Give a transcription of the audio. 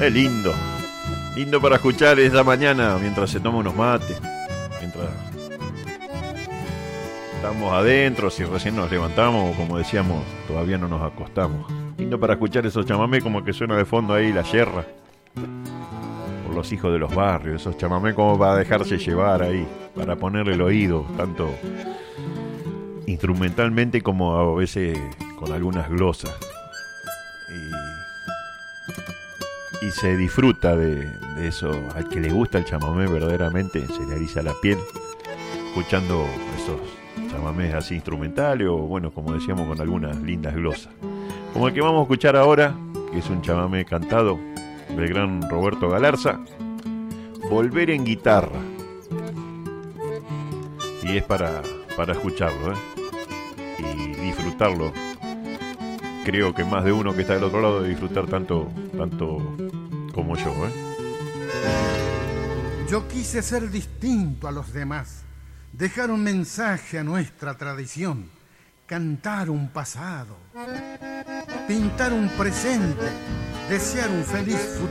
Es lindo. Lindo para escuchar esta mañana mientras se toma unos mates. Mientras estamos adentro, si recién nos levantamos o como decíamos, todavía no nos acostamos. Lindo para escuchar esos chamamés como que suena de fondo ahí la yerra. Por los hijos de los barrios, esos chamamés como para dejarse llevar ahí, para ponerle el oído, tanto instrumentalmente como a veces con algunas glosas. Y se disfruta de eso. Al que le gusta el chamamé verdaderamente se le eriza la piel escuchando esos chamamés así instrumentales o bueno, como decíamos, con algunas lindas glosas, como el que vamos a escuchar ahora, que es un chamamé cantado del gran Roberto Galarza, Volver en guitarra. Y es para escucharlo y disfrutarlo. Creo que más de uno que está del otro lado de disfrutar tanto como yo. Yo quise ser distinto a los demás, dejar un mensaje a nuestra tradición, cantar un pasado, pintar un presente, desear un feliz futuro.